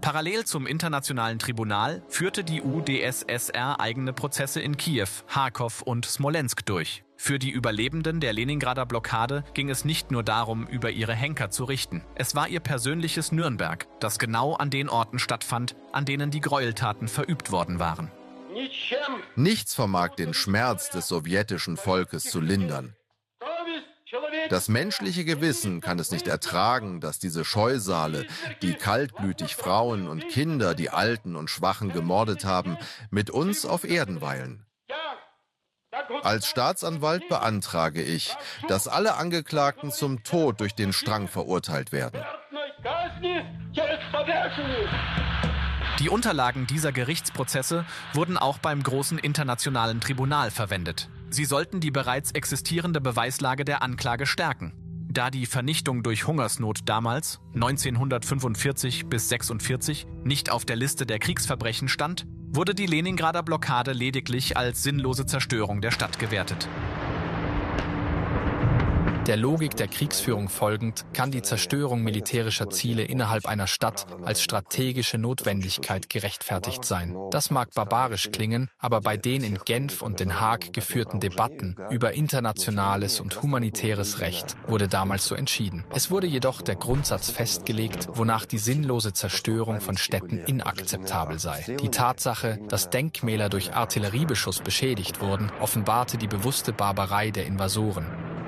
Parallel zum Internationalen Tribunal führte die UdSSR eigene Prozesse in Kiew, Charkow und Smolensk durch. Für die Überlebenden der Leningrader Blockade ging es nicht nur darum, über ihre Henker zu richten. Es war ihr persönliches Nürnberg, das genau an den Orten stattfand, an denen die Gräueltaten verübt worden waren. Nichts vermag den Schmerz des sowjetischen Volkes zu lindern. Das menschliche Gewissen kann es nicht ertragen, dass diese Scheusale, die kaltblütig Frauen und Kinder, die Alten und Schwachen gemordet haben, mit uns auf Erden weilen. Als Staatsanwalt beantrage ich, dass alle Angeklagten zum Tod durch den Strang verurteilt werden. Die Unterlagen dieser Gerichtsprozesse wurden auch beim großen Internationalen Tribunal verwendet. Sie sollten die bereits existierende Beweislage der Anklage stärken. Da die Vernichtung durch Hungersnot damals, 1945 bis 1946, nicht auf der Liste der Kriegsverbrechen stand, wurde die Leningrader Blockade lediglich als sinnlose Zerstörung der Stadt gewertet. Der Logik der Kriegsführung folgend kann die Zerstörung militärischer Ziele innerhalb einer Stadt als strategische Notwendigkeit gerechtfertigt sein. Das mag barbarisch klingen, aber bei den in Genf und Den Haag geführten Debatten über internationales und humanitäres Recht wurde damals so entschieden. Es wurde jedoch der Grundsatz festgelegt, wonach die sinnlose Zerstörung von Städten inakzeptabel sei. Die Tatsache, dass Denkmäler durch Artilleriebeschuss beschädigt wurden, offenbarte die bewusste Barbarei der Invasoren.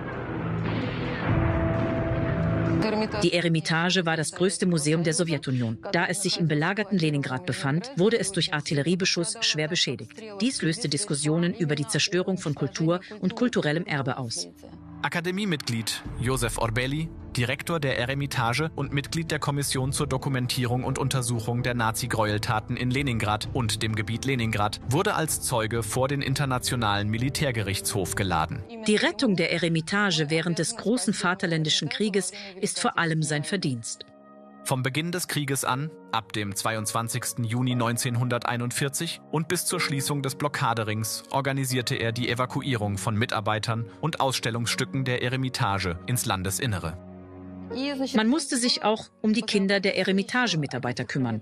Die Eremitage war das größte Museum der Sowjetunion. Da es sich im belagerten Leningrad befand, wurde es durch Artilleriebeschuss schwer beschädigt. Dies löste Diskussionen über die Zerstörung von Kultur und kulturellem Erbe aus. Akademiemitglied Josef Orbeli, Direktor der Eremitage und Mitglied der Kommission zur Dokumentierung und Untersuchung der Nazi-Gräueltaten in Leningrad und dem Gebiet Leningrad, wurde als Zeuge vor den Internationalen Militärgerichtshof geladen. Die Rettung der Eremitage während des großen Vaterländischen Krieges ist vor allem sein Verdienst. Vom Beginn des Krieges an, ab dem 22. Juni 1941 und bis zur Schließung des Blockaderings, organisierte er die Evakuierung von Mitarbeitern und Ausstellungsstücken der Eremitage ins Landesinnere. Man musste sich auch um die Kinder der Eremitage-Mitarbeiter kümmern.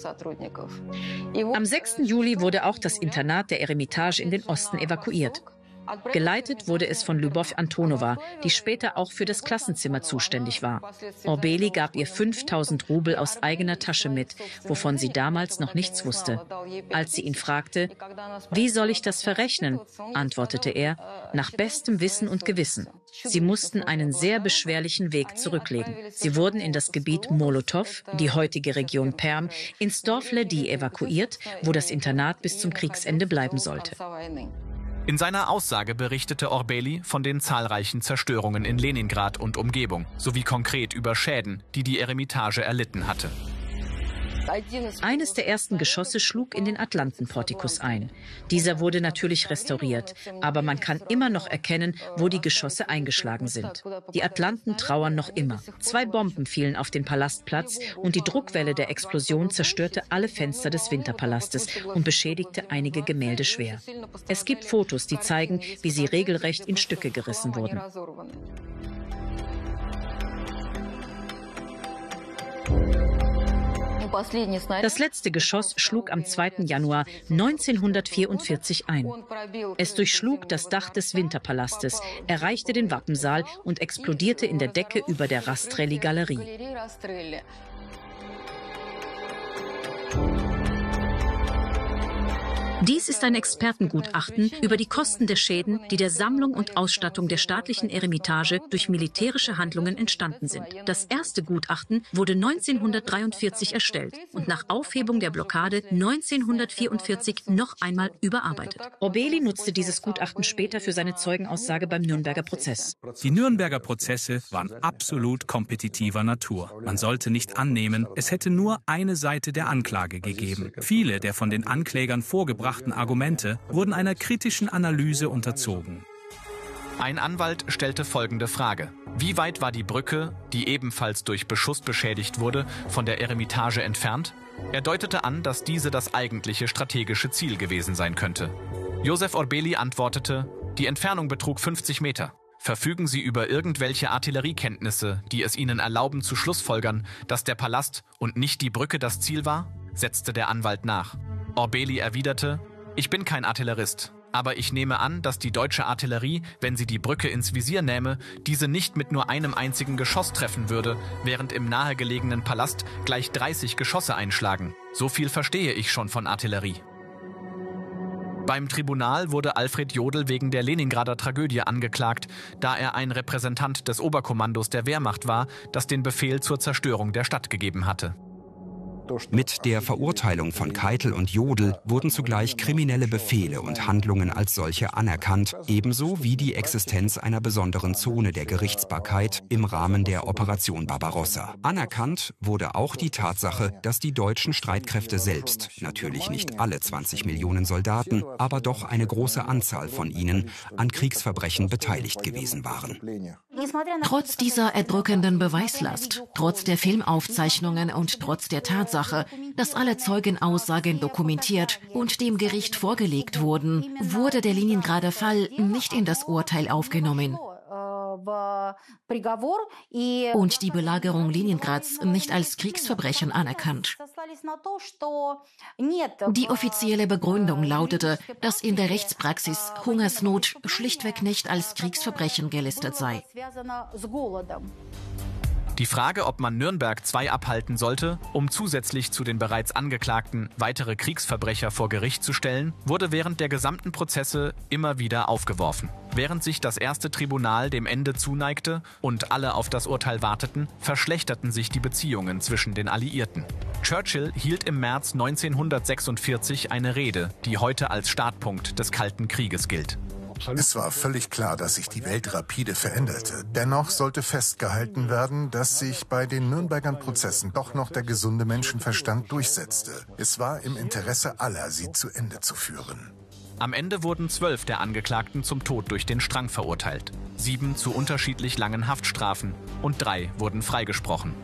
Am 6. Juli wurde auch das Internat der Eremitage in den Osten evakuiert. Geleitet wurde es von Lyubov Antonova, die später auch für das Klassenzimmer zuständig war. Orbeli gab ihr 5.000 Rubel aus eigener Tasche mit, wovon sie damals noch nichts wusste. Als sie ihn fragte, wie soll ich das verrechnen, antwortete er, nach bestem Wissen und Gewissen. Sie mussten einen sehr beschwerlichen Weg zurücklegen. Sie wurden in das Gebiet Molotow, die heutige Region Perm, ins Dorf Ledi evakuiert, wo das Internat bis zum Kriegsende bleiben sollte. In seiner Aussage berichtete Orbeli von den zahlreichen Zerstörungen in Leningrad und Umgebung, sowie konkret über Schäden, die die Eremitage erlitten hatte. Eines der ersten Geschosse schlug in den Atlantenportikus ein. Dieser wurde natürlich restauriert, aber man kann immer noch erkennen, wo die Geschosse eingeschlagen sind. Die Atlanten trauern noch immer. 2 Bomben fielen auf den Palastplatz und die Druckwelle der Explosion zerstörte alle Fenster des Winterpalastes und beschädigte einige Gemälde schwer. Es gibt Fotos, die zeigen, wie sie regelrecht in Stücke gerissen wurden. Das letzte Geschoss schlug am 2. Januar 1944 ein. Es durchschlug das Dach des Winterpalastes, erreichte den Wappensaal und explodierte in der Decke über der Rastrelli-Galerie. Dies ist ein Expertengutachten über die Kosten der Schäden, die der Sammlung und Ausstattung der staatlichen Eremitage durch militärische Handlungen entstanden sind. Das erste Gutachten wurde 1943 erstellt und nach Aufhebung der Blockade 1944 noch einmal überarbeitet. Orbeli nutzte dieses Gutachten später für seine Zeugenaussage beim Nürnberger Prozess. Die Nürnberger Prozesse waren absolut kompetitiver Natur. Man sollte nicht annehmen, es hätte nur eine Seite der Anklage gegeben. Viele der von den Anklägern vorgebrachten Argumente wurden einer kritischen Analyse unterzogen. Ein Anwalt stellte folgende Frage: Wie weit war die Brücke, die ebenfalls durch Beschuss beschädigt wurde, von der Eremitage entfernt? Er deutete an, dass diese das eigentliche strategische Ziel gewesen sein könnte. Josef Orbeli antwortete: Die Entfernung betrug 50 Meter. Verfügen Sie über irgendwelche Artilleriekenntnisse, die es Ihnen erlauben zu schlussfolgern, dass der Palast und nicht die Brücke das Ziel war? Setzte der Anwalt nach. Orbeli erwiderte: Ich bin kein Artillerist, aber ich nehme an, dass die deutsche Artillerie, wenn sie die Brücke ins Visier nähme, diese nicht mit nur einem einzigen Geschoss treffen würde, während im nahegelegenen Palast gleich 30 Geschosse einschlagen. So viel verstehe ich schon von Artillerie. Beim Tribunal wurde Alfred Jodl wegen der Leningrader Tragödie angeklagt, da er ein Repräsentant des Oberkommandos der Wehrmacht war, das den Befehl zur Zerstörung der Stadt gegeben hatte. Mit der Verurteilung von Keitel und Jodl wurden zugleich kriminelle Befehle und Handlungen als solche anerkannt, ebenso wie die Existenz einer besonderen Zone der Gerichtsbarkeit im Rahmen der Operation Barbarossa. Anerkannt wurde auch die Tatsache, dass die deutschen Streitkräfte selbst, natürlich nicht alle 20 Millionen Soldaten, aber doch eine große Anzahl von ihnen, an Kriegsverbrechen beteiligt gewesen waren. Trotz dieser erdrückenden Beweislast, trotz der Filmaufzeichnungen und trotz der Tatsache, dass alle Zeugenaussagen dokumentiert und dem Gericht vorgelegt wurden, wurde der Leningrader Fall nicht in das Urteil aufgenommen und die Belagerung Leningrads nicht als Kriegsverbrechen anerkannt. Die offizielle Begründung lautete, dass in der Rechtspraxis Hungersnot schlichtweg nicht als Kriegsverbrechen gelistet sei. Die Frage, ob man Nürnberg II abhalten sollte, um zusätzlich zu den bereits Angeklagten weitere Kriegsverbrecher vor Gericht zu stellen, wurde während der gesamten Prozesse immer wieder aufgeworfen. Während sich das erste Tribunal dem Ende zuneigte und alle auf das Urteil warteten, verschlechterten sich die Beziehungen zwischen den Alliierten. Churchill hielt im März 1946 eine Rede, die heute als Startpunkt des Kalten Krieges gilt. Es war völlig klar, dass sich die Welt rapide veränderte. Dennoch sollte festgehalten werden, dass sich bei den Nürnberger Prozessen doch noch der gesunde Menschenverstand durchsetzte. Es war im Interesse aller, sie zu Ende zu führen. Am Ende wurden 12 der Angeklagten zum Tod durch den Strang verurteilt. 7 zu unterschiedlich langen Haftstrafen und 3 wurden freigesprochen.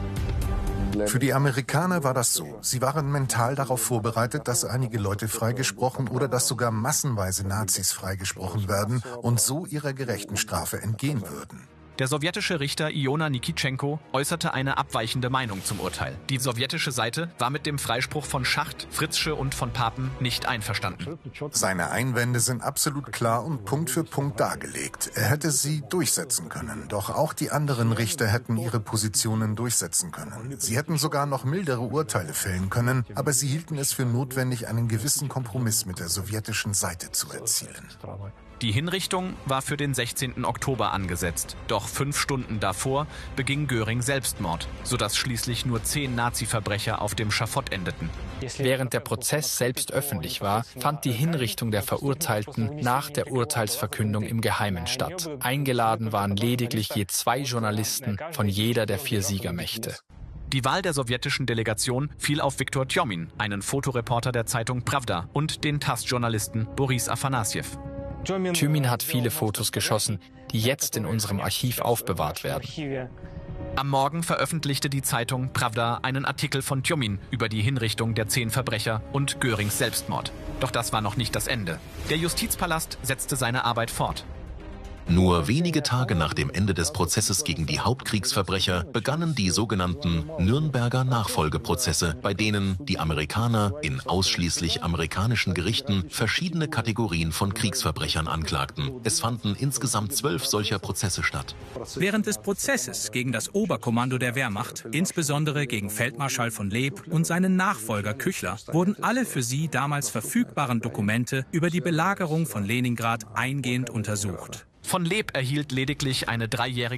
Für die Amerikaner war das so. Sie waren mental darauf vorbereitet, dass einige Leute freigesprochen oder dass sogar massenweise Nazis freigesprochen werden und so ihrer gerechten Strafe entgehen würden. Der sowjetische Richter Iona Nikitschenko äußerte eine abweichende Meinung zum Urteil. Die sowjetische Seite war mit dem Freispruch von Schacht, Fritzsche und von Papen nicht einverstanden. Seine Einwände sind absolut klar und Punkt für Punkt dargelegt. Er hätte sie durchsetzen können. Doch auch die anderen Richter hätten ihre Positionen durchsetzen können. Sie hätten sogar noch mildere Urteile fällen können, aber sie hielten es für notwendig, einen gewissen Kompromiss mit der sowjetischen Seite zu erzielen. Die Hinrichtung war für den 16. Oktober angesetzt. Doch 5 Stunden davor beging Göring Selbstmord, sodass schließlich nur 10 Nazi-Verbrecher auf dem Schafott endeten. Während der Prozess selbst öffentlich war, fand die Hinrichtung der Verurteilten nach der Urteilsverkündung im Geheimen statt. Eingeladen waren lediglich je 2 Journalisten von jeder der 4 Siegermächte. Die Wahl der sowjetischen Delegation fiel auf Viktor Tjomin, einen Fotoreporter der Zeitung Pravda, und den TASS-Journalisten Boris Afanassjew. Tjomin hat viele Fotos geschossen, die jetzt in unserem Archiv aufbewahrt werden. Am Morgen veröffentlichte die Zeitung Pravda einen Artikel von Tjomin über die Hinrichtung der 10 Verbrecher und Görings Selbstmord. Doch das war noch nicht das Ende. Der Justizpalast setzte seine Arbeit fort. Nur wenige Tage nach dem Ende des Prozesses gegen die Hauptkriegsverbrecher begannen die sogenannten Nürnberger Nachfolgeprozesse, bei denen die Amerikaner in ausschließlich amerikanischen Gerichten verschiedene Kategorien von Kriegsverbrechern anklagten. Es fanden insgesamt 12 solcher Prozesse statt. Während des Prozesses gegen das Oberkommando der Wehrmacht, insbesondere gegen Feldmarschall von Leeb und seinen Nachfolger Küchler, wurden alle für sie damals verfügbaren Dokumente über die Belagerung von Leningrad eingehend untersucht. Von Leeb erhielt lediglich eine 3-jährige